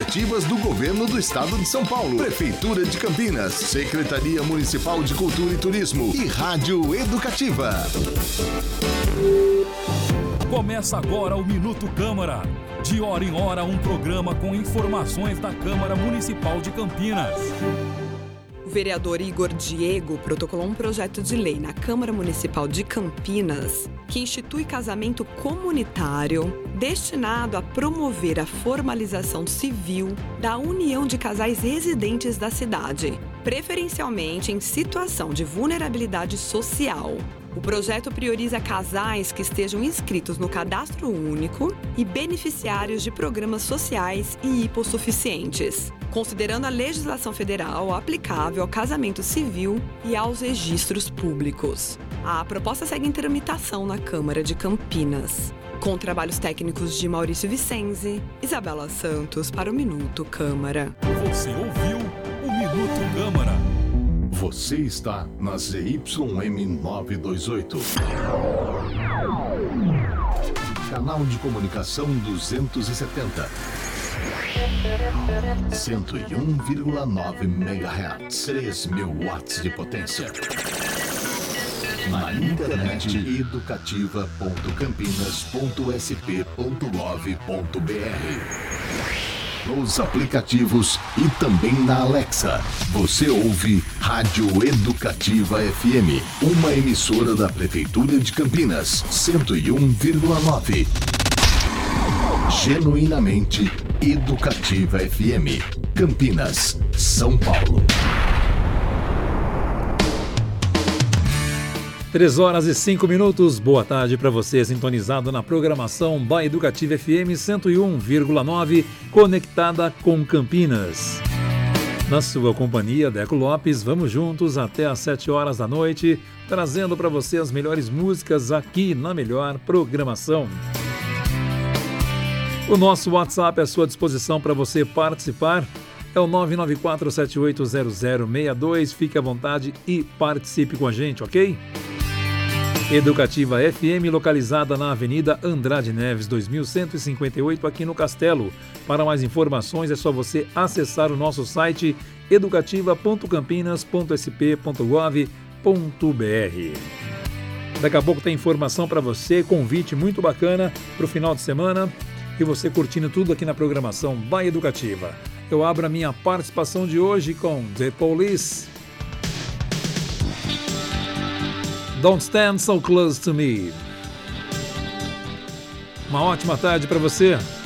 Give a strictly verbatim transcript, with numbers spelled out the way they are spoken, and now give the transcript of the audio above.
iniciativas do Governo do Estado de São Paulo, Prefeitura de Campinas, Secretaria Municipal de Cultura e Turismo e Rádio Educativa. Começa agora o Minuto Câmara. De hora em hora, um programa com informações da Câmara Municipal de Campinas. O vereador Igor Diego protocolou um projeto de lei na Câmara Municipal de Campinas que institui casamento comunitário destinado a promover a formalização civil da união de casais residentes da cidade, preferencialmente em situação de vulnerabilidade social. O projeto prioriza casais que estejam inscritos no Cadastro Único e beneficiários de programas sociais e hipossuficientes, considerando a legislação federal aplicável ao casamento civil e aos registros públicos. A proposta segue em tramitação na Câmara de Campinas, com trabalhos técnicos de Maurício Vicenzi, Isabela Santos para o Minuto Câmara. Você ouviu o Minuto Câmara. Você está na Z Y M novecentos e vinte e oito. Canal de comunicação duzentos e setenta. cento e um vírgula nove megahertz. três mil watts de potência. Na internet educativa ponto campinas ponto s p ponto gov ponto b r. Nos aplicativos e também na Alexa. Você ouve Rádio Educativa F M, uma emissora da Prefeitura de Campinas, cento e um vírgula nove. Genuinamente Educativa F M, Campinas, São Paulo. Três horas e cinco minutos. Boa tarde para você, sintonizado na programação da Educativa F M cento e um vírgula nove, conectada com Campinas. Na sua companhia, Deco Lopes, vamos juntos até às sete horas da noite, trazendo para você as melhores músicas aqui na melhor programação. O nosso WhatsApp é à sua disposição para você participar. É o nove nove quatro sete oito zero zero seis dois. Fique à vontade e participe com a gente, ok? Educativa F M, localizada na Avenida Andrade Neves, dois mil cento e cinquenta e oito, aqui no Castelo. Para mais informações é só você acessar o nosso site educativa ponto campinas ponto s p ponto gov ponto b r. Daqui a pouco tem informação para você, convite muito bacana para o final de semana e você curtindo tudo aqui na programação da Educativa. Eu abro a minha participação de hoje com The Police. Don't Stand So Close to Me. Uma ótima tarde para você.